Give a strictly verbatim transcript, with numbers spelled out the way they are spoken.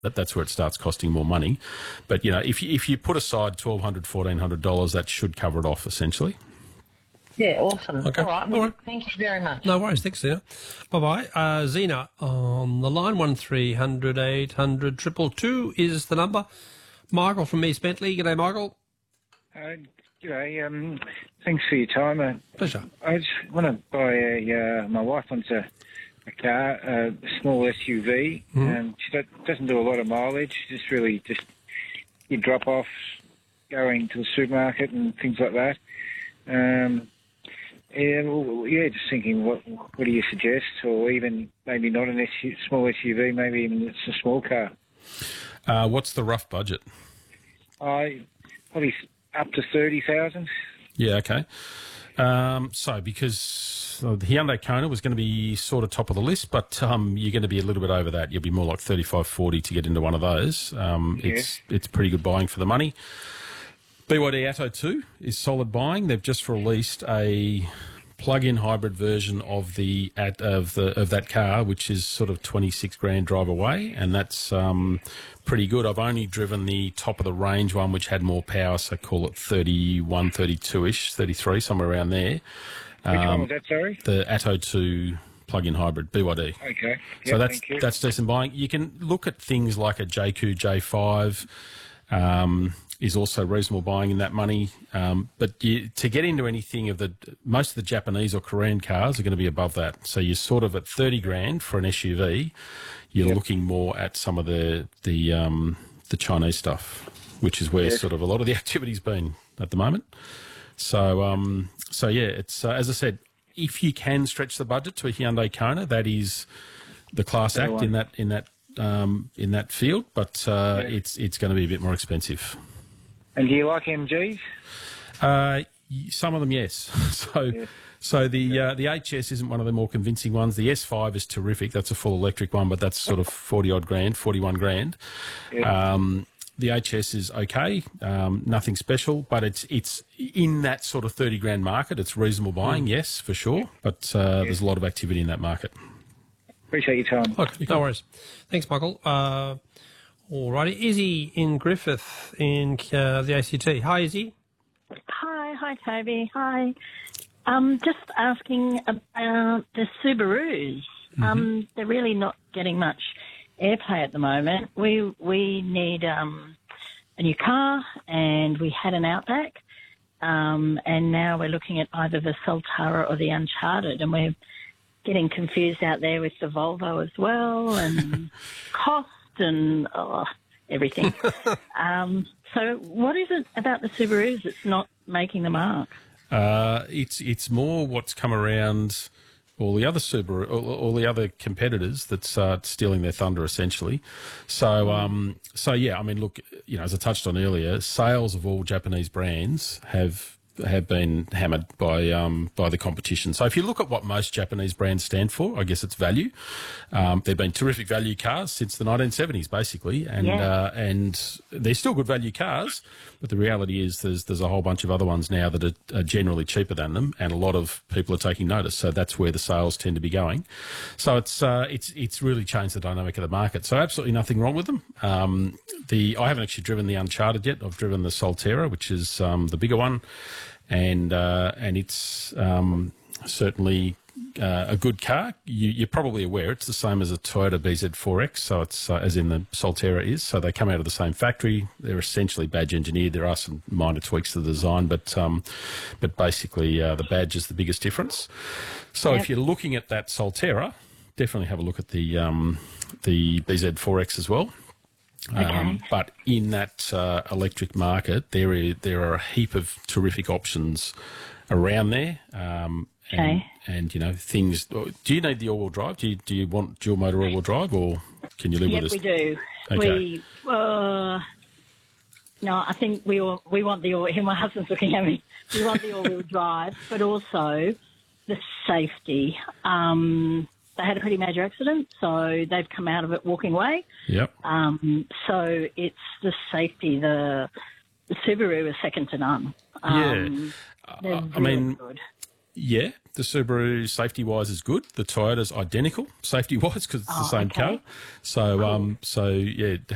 that, that's where it starts costing more money. But, you know, if you, if you put aside twelve hundred dollars, fourteen hundred dollars, that should cover it off essentially. Yeah, awesome. Okay. All right. Well, All right. Thank you very much. No worries. Thanks, Zena. Bye-bye. Uh, Zena on the line, one three hundred eight hundred two two two is the number. Michael from East Bentley. G'day, Michael. Uh, G'day. Um, thanks for your time. Uh, Pleasure. I just want to buy a. Uh, my wife wants a, a car, a small S U V, Mm-hmm. and she do- doesn't do a lot of mileage. Just really just you drop off, going to the supermarket and things like that. Um, yeah, well, yeah. Just thinking, what what do you suggest, or even maybe not an S U, small S U V, maybe even it's a small car. Uh, what's the rough budget? I probably up to thirty thousand. Yeah, okay. Um, so because the Hyundai Kona was going to be sort of top of the list, but um, you're going to be a little bit over that. You'll be more like thirty-five, forty to get into one of those. Um, Yeah. It's it's pretty good buying for the money. B Y D Atto two is solid buying. They've just released a plug-in hybrid version of the at of the of that car, which is sort of twenty-six grand drive away, and that's um, pretty good. I've only driven the top of the range one, which had more power, so call it thirty-one, thirty-two-ish, thirty-three, somewhere around there. Which one Um, was that? Sorry. the Atto two plug-in hybrid B Y D. Okay. So Yeah, that's thank you. that's decent buying. You can look at things like a J Q J five. Um, is also reasonable buying in that money. Um, but you, to get into anything of the, most of the Japanese or Korean cars are going to be above that. So you're sort of at thirty grand for an S U V. You're Yep. looking more at some of the, the, um, the Chinese stuff, which is where Yes. sort of a lot of the activity's been at the moment. So, um, so yeah, it's, uh, as I said, if you can stretch the budget to a Hyundai Kona, that is the class That act one. in that, in that, um, in that field, but, uh, Yeah. it's, it's going to be a bit more expensive. And do you like M Gs? Uh, y- some of them, yes. So, Yeah. so the uh, the H S isn't one of the more convincing ones. The S five is terrific. That's a full electric one, but that's sort of forty odd grand, forty one grand. Yeah. Um, the H S is okay, um, nothing special, but it's it's in that sort of thirty grand market. It's reasonable buying, yes, for sure. But uh, there's a lot of activity in that market. Appreciate your time. Okay, no worries. Thanks, Michael. Uh, Alrighty, Izzy in Griffith in uh, the A C T. Hi, Izzy. Hi, hi, Toby. Hi. Um, just asking about the Subarus. Mm-hmm. Um, they're really not getting much airplay at the moment. We we need um, a new car, and we had an Outback, um, and now we're looking at either the Solterra or the Uncharted, and we're getting confused out there with the Volvo as well, and cost and oh, everything. um, so what is it about the Subarus that's not making the mark? Uh, it's it's more what's come around all the other Subaru, all, all the other competitors that's uh, stealing their thunder essentially. So um, so yeah, I mean, look, you know, as I touched on earlier, sales of all Japanese brands have have been hammered by um, by the competition. So if you look at what most Japanese brands stand for, I guess it's value. Um, they've been terrific value cars since the nineteen seventies, basically, and Yeah. uh, and they're still good value cars. But the reality is, there's there's a whole bunch of other ones now that are, are generally cheaper than them, and a lot of people are taking notice. So that's where the sales tend to be going. So it's uh, it's it's really changed the dynamic of the market. So absolutely nothing wrong with them. Um, the I haven't actually driven the Uncharted yet. I've driven the Solterra, which is um, the bigger one. And uh, and it's um, certainly uh, a good car. You, you're probably aware it's the same as a Toyota B Z four X, so it's uh, as in the Solterra is. So they come out of the same factory. They're essentially badge engineered. There are some minor tweaks to the design, but um, but basically uh, the badge is the biggest difference. So Yep. if you're looking at that Solterra, definitely have a look at the um, the B Z four X as well. Okay. Um, but in that uh, electric market, there is, there are a heap of terrific options around there. Um, and, Okay. and, you know, things. Do you need the all-wheel drive? Do you, do you want dual motor all-wheel drive, or can you live Yep, with us? we do. Okay. We, uh, no, I think we all, we want the all, here my husband's looking at me, we want the all-wheel drive, but also the safety. Um, they had a pretty major accident, so they've come out of it walking away. Yep. Um, so it's the safety. The, the Subaru is second to none. Yeah. Um, they're I really mean, good. Yeah, the Subaru safety-wise is good. The Toyota's identical safety-wise because it's the Oh, same okay. car. So, um, so yeah,